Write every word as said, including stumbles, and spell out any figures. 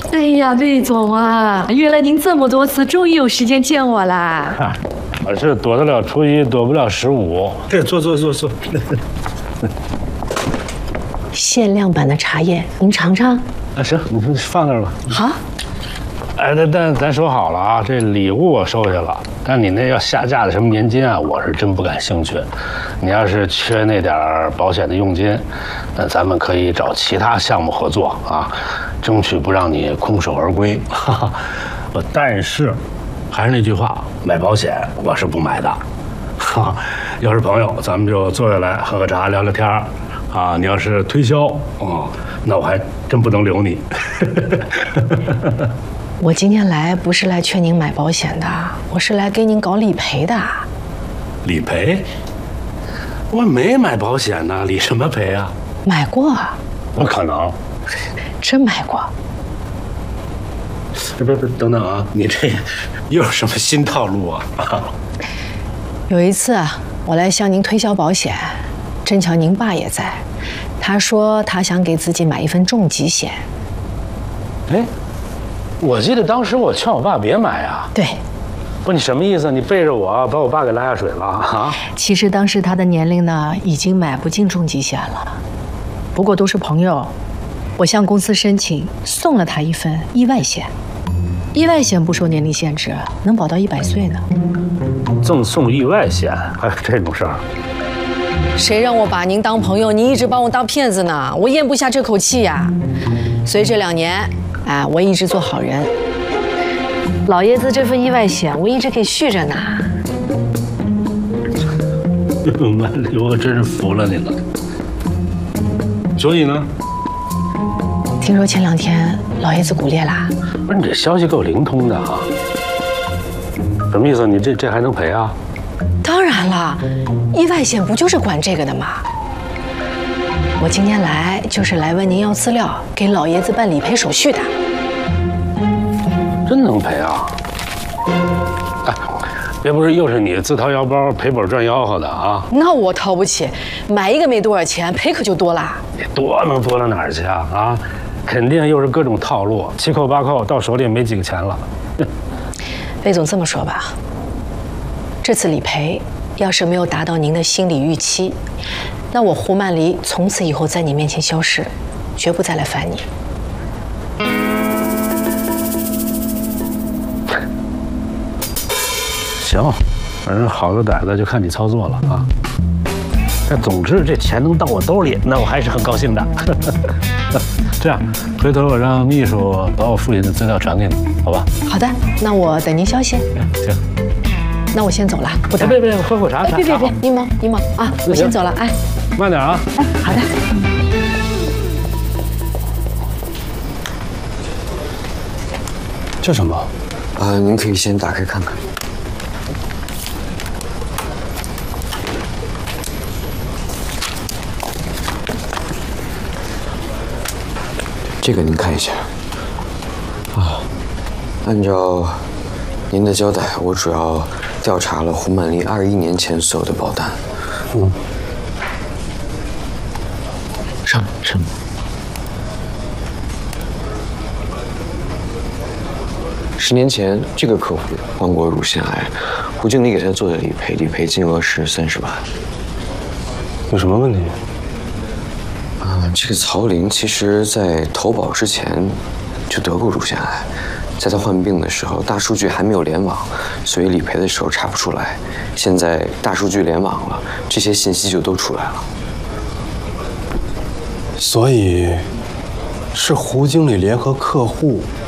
哎呀，魏总啊，约了您这么多次，终于有时间见我啦！ 啊，我是躲得了初一，躲不了十五。这坐坐坐坐。 限量版的茶叶，您尝尝。 啊，行，你放那儿吧。 好。 哎，但但咱说好了啊，这礼物我收下了，但你那要下架的什么年金啊，我是真不感兴趣。你要是缺那点保险的佣金，那咱们可以找其他项目合作啊，争取不让你空手而归。哈哈，但是，还是那句话，买保险我是不买的。哈，要是朋友，咱们就坐下来喝个茶，聊聊天儿。啊，你要是推销，哦，那我还真不能留你。 我今天来不是来劝您买保险的，我是来给您搞理赔的。 理赔？我没买保险呢，理什么赔啊？ 买过。 不可能。 真买过。 不不不，等等啊，你这又是什么新套路啊？ 有一次啊，我来向您推销保险，正巧您爸也在，他说他想给自己买一份重疾险。 哎。我记得当时我劝我爸别买啊。 对， 不，你什么意思？你背着我把我爸给拉下水了啊？ 其实当时他的年龄呢，已经买不进重疾险了。不过都是朋友，我向公司申请，送了他一份意外险。意外险不受年龄限制，能保到一百岁呢。 赠送意外险，还有这种事儿？ 谁让我把您当朋友，您一直把我当骗子呢？我咽不下这口气呀。所以这两年。哎，我一直做好人。老爷子这份意外险，我一直给续着呢。 满流，我真是服了你了。所以呢？ 听说前两天老爷子骨裂啦。 不是，你这消息够灵通的啊。什么意思？你这这还能赔啊？ 当然了，意外险不就是管这个的吗？我今天来就是来问您要资料，给老爷子办理赔手续的。 真能赔啊！哎，别不是又是你自掏腰包赔本赚吆喝的啊？ 那我掏不起，买一个没多少钱，赔可就多啦。 你多能多到哪儿去啊？啊，肯定又是各种套路，七扣八扣，到手里也没几个钱了。 魏总这么说吧，这次理赔要是没有达到您的心理预期，那我胡曼黎从此以后在你面前消失，绝不再来烦你。 行，反正好的歹的就看你操作了啊。但总之这钱能到我兜里，那我还是很高兴的。这样，回头我让秘书把我父亲的资料传给你，好吧？ 好的，那我等您消息。 行。 那我先走了，不打扰。 别别别，喝口茶。 别别别，您忙您忙啊，我先走了，哎， 慢点啊。 哎，好的。 这什么？啊，您可以先打开看看。这个您看一下。啊，按照您的交代，我主要调查了胡曼黎二十一年前所有的保单。嗯。上上。十年前，这个客户患过乳腺癌，胡经理给他做的理赔，理赔金额是三十万。 有什么问题？ 啊，这个曹玲其实在投保之前就得过乳腺癌，在他患病的时候，大数据还没有联网，所以理赔的时候查不出来。现在大数据联网了，这些信息就都出来了。 所以，是胡经理联合客户